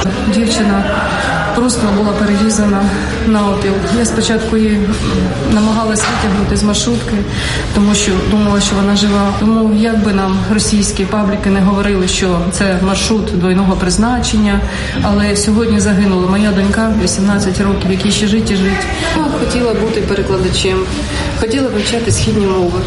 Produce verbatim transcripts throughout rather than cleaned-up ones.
Дівчина просто була перерізана навпіл. Я спочатку її намагалась витягнути з маршрутки, тому що думала, що вона жива. Тому як би нам російські пабліки не говорили, що це маршрут двойного призначення, але сьогодні загинула моя донька, вісімнадцять років, якій ще жить і жить. Я хотіла бути перекладачем, хотіла вивчати східні мови.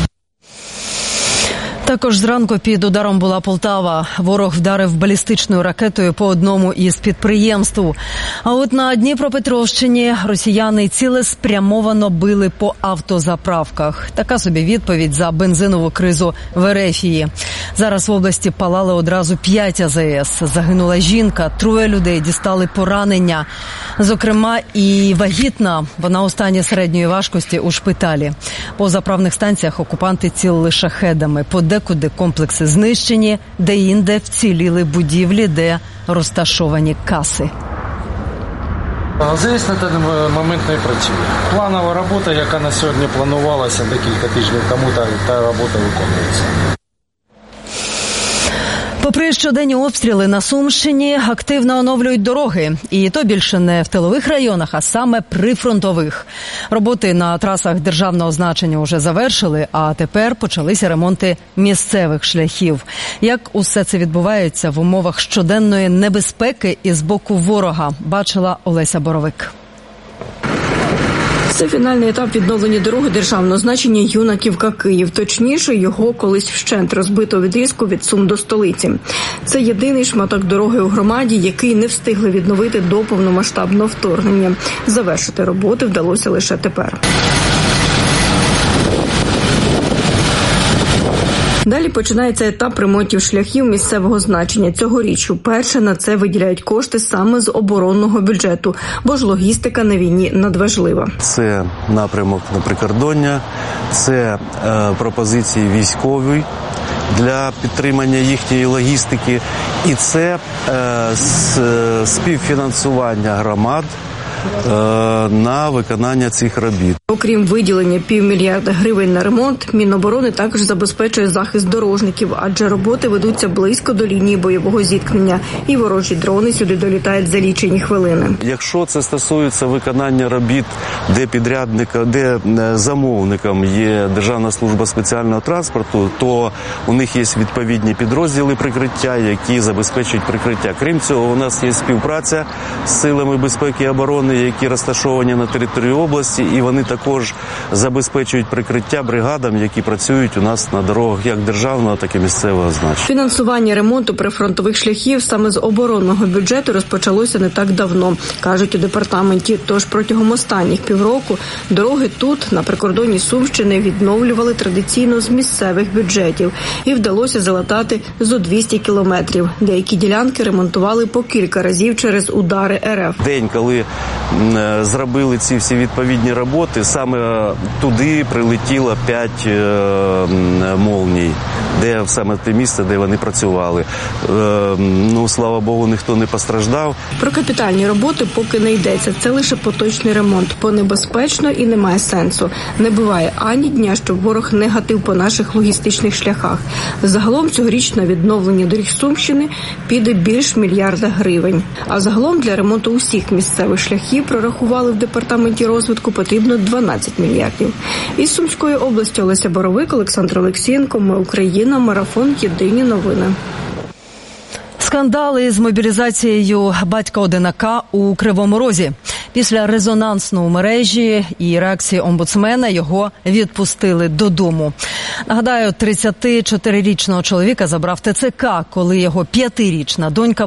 Також зранку під ударом була Полтава. Ворог вдарив балістичною ракетою по одному із підприємств. А от на Дніпропетровщині росіяни цілеспрямовано били по автозаправках. Така собі відповідь за бензинову кризу в Ерефії. Зараз в області палали одразу п'ять а зе ес. Загинула жінка, троє людей дістали поранення. Зокрема, і вагітна, вона у стані середньої важкості у шпиталі. По заправних станціях окупанти цілили шахедами. Подекуди комплекси знищені, де-інде вціліли будівлі, де розташовані каси. а зе ес на даний момент не працює. Планова робота, яка на сьогодні планувалася декілька тижнів тому, та, та робота виконується. Попри щоденні обстріли на Сумщині, активно оновлюють дороги. І то більше не в тилових районах, а саме прифронтових. Роботи на трасах державного значення вже завершили, а тепер почалися ремонти місцевих шляхів. Як усе це відбувається в умовах щоденної небезпеки із боку ворога, бачила Олеся Боровик. Це фінальний етап відновлення дороги державного значення Юнаківка-Київ. Точніше, його колись вщент розбито відрізку від Сум до столиці. Це єдиний шматок дороги у громаді, який не встигли відновити до повномасштабного вторгнення. Завершити роботи вдалося лише тепер. Далі починається етап ремонтів шляхів місцевого значення. Цьогоріч уперше на це виділяють кошти саме з оборонного бюджету, бо ж логістика на війні надважлива. Це напрямок на прикордоння, це е, пропозиції військові для підтримання їхньої логістики, і це е, співфінансування громад на виконання цих робіт. Окрім виділення півмільярда гривень на ремонт, Міноборони також забезпечує захист дорожників, адже роботи ведуться близько до лінії бойового зіткнення, і ворожі дрони сюди долітають за лічені хвилини. Якщо це стосується виконання робіт, де підрядника, де замовником є Державна служба спеціального транспорту, то у них є відповідні підрозділи прикриття, які забезпечують прикриття. Крім цього, у нас є співпраця з силами безпеки і оборони, які розташовані на території області, і вони також забезпечують прикриття бригадам, які працюють у нас на дорогах як державного, так і місцевого значення. Фінансування ремонту прифронтових шляхів саме з оборонного бюджету розпочалося не так давно, кажуть у департаменті. Тож протягом останніх півроку дороги тут, на прикордонні Сумщини, відновлювали традиційно з місцевих бюджетів. І вдалося залатати зо двісті кілометрів. Деякі ділянки ремонтували по кілька разів через удари ер еф. День, коли зробили ці всі відповідні роботи, саме туди прилетіло п'ять молній, де саме те місце, де вони працювали. Ну, слава Богу, ніхто не постраждав. Про капітальні роботи поки не йдеться. Це лише поточний ремонт. Бо небезпечно і немає сенсу. Не буває ані дня, щоб ворог не гатив по наших логістичних шляхах. Загалом цьогоріч на відновлення доріг Сумщини піде більш мільярда гривень. А загалом для ремонту усіх місцевих шляхів прорахували в департаменті розвитку потрібно дванадцять мільярдів. Із Сумської області Олеся Боровик, Олександр Олексієнко. Ми Україна. Марафон. Єдині новини. Скандали з мобілізацією батька-одинака у Кривому Розі. Після резонансу у мережі і реакції омбудсмена його відпустили додому. Нагадаю, тридцятичотирирічного чоловіка забрав те це ка, коли його п'ятирічна донька